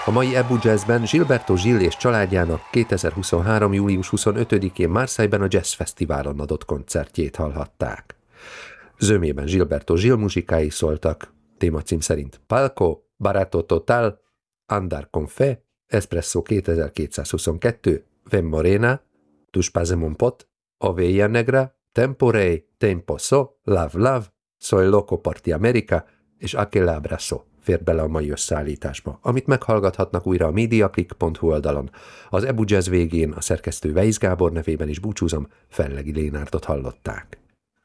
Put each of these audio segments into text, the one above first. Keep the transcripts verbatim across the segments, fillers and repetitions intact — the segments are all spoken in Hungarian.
A mai Ebu Jazzben Gilberto Gil és családjának kétezer-huszonhárom. július huszonötödikén Marseille-ben a Jazz Fesztiválon adott koncertjét hallhatták. Zömében Gilberto Gil muzsikái szóltak, témacím szerint Palco, Barato Total, Andar con Fe, Espresso kétezer-kétszázhuszonkettő, Ven Morena, Tus Pase Mon Pot, Oveja Negra, Tempo Rey, Tempo So, Love Love, Soy Loco Party America és Aquel Abrazo fér bele a mai összeállításba, amit meghallgathatnak újra a mediaclick pont hu oldalon. Az Ebu Jazz végén a szerkesztő Weisz Gábor nevében is búcsúzom, Fellegi Lénárdot hallották.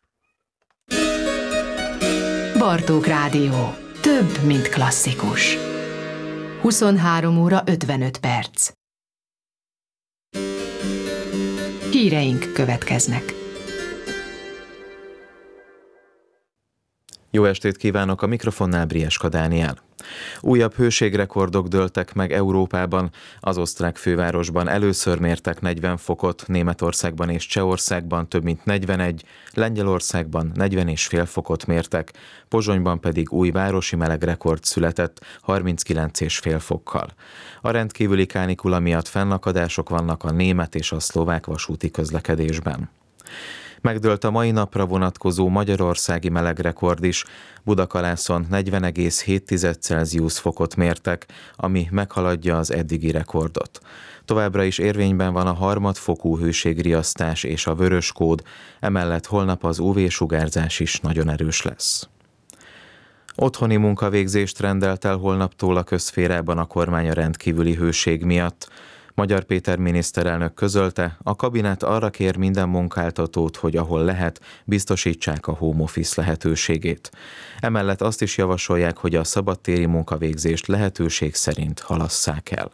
Bartók Rádió. Több, mint klasszikus. huszonhárom óra ötvenöt perc. Híreink következnek. Jó estét kívánok, a mikrofonnál Brieska Dániel. Újabb hőségrekordok dőltek meg Európában. Az osztrák fővárosban először mértek negyven fokot, Németországban és Csehországban több mint negyvenegy, Lengyelországban negyven és fél fokot mértek, Pozsonyban pedig új városi melegrekord született harminckilenc és fél fokkal. A rendkívüli kánikula miatt fennakadások vannak a német és a szlovák vasúti közlekedésben. Megdőlt a mai napra vonatkozó magyarországi melegrekord is. Budakalászon negyven egész hét Celsius fokot mértek, ami meghaladja az eddigi rekordot. Továbbra is érvényben van a harmadfokú hőségriasztás és a vörös kód, emellett holnap az ú vé-sugárzás is nagyon erős lesz. Otthoni munkavégzést rendelt el holnaptól a közszférában a kormány a rendkívüli hőség miatt. Magyar Péter miniszterelnök közölte, a kabinet arra kér minden munkáltatót, hogy ahol lehet, biztosítsák a home office lehetőségét. Emellett azt is javasolják, hogy a szabadtéri munkavégzést lehetőség szerint halasszák el.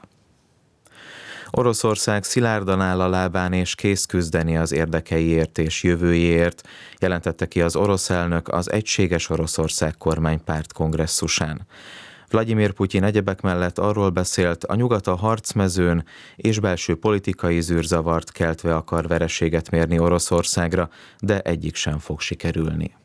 Oroszország szilárdan áll a lábán és kész küzdeni az érdekeiért és jövőjéért, jelentette ki az orosz elnök az Egységes Oroszország kormánypárt kongresszusán. Vladimir Putyin egyebek mellett arról beszélt, a nyugat a harcmezőn és belső politikai zűrzavart keltve akar vereséget mérni Oroszországra, de egyik sem fog sikerülni.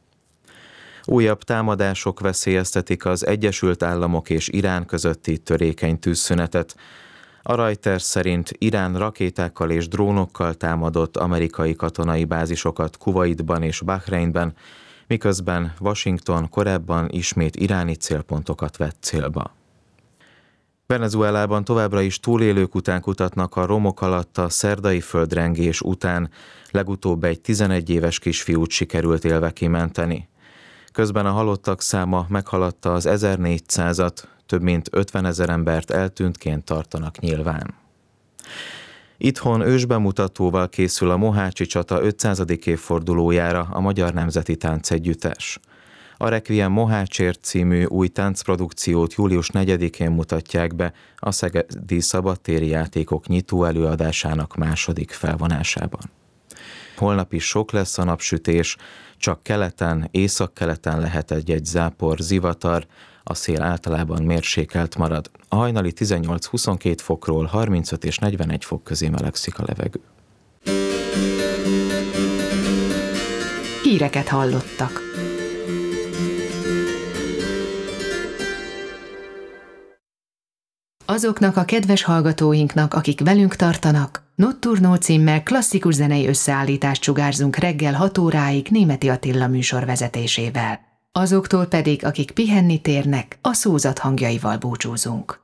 Újabb támadások veszélyeztetik az Egyesült Államok és Irán közötti törékeny tűzszünetet. A Reuters szerint Irán rakétákkal és drónokkal támadott amerikai katonai bázisokat Kuwaitban és Bahreinben, miközben Washington korábban ismét iráni célpontokat vett célba. Venezuelában továbbra is túlélők után kutatnak a romok alatt a szerdai földrengés után, legutóbb egy tizenegy éves kisfiút sikerült élve kimenteni. Közben a halottak száma meghaladta az ezernégyszázat, több mint ötvenezer embert eltűntként tartanak nyilván. Itthon ősbemutatóval készül a Mohácsi csata ötszázadik évfordulójára a Magyar Nemzeti Táncegyüttes. A Requiem Mohácsért című új táncprodukciót július negyedikén mutatják be a Szegedi Szabadtéri Játékok nyitó előadásának második felvonásában. Holnap is sok lesz a napsütés, csak keleten, északkeleten lehet egy-egy zápor, zivatar, a szél általában mérsékelt marad. A hajnali tizennyolc-huszonkét fokról harmincöt és negyvenegy fok közé melegszik a levegő. Híreket hallottak. Azoknak a kedves hallgatóinknak, akik velünk tartanak, Notturno címmel klasszikus zenei összeállítást sugárzunk reggel hat óráig Németi Attila műsor vezetésével. Azoktól pedig, akik pihenni térnek, a szózat hangjaival búcsúzunk.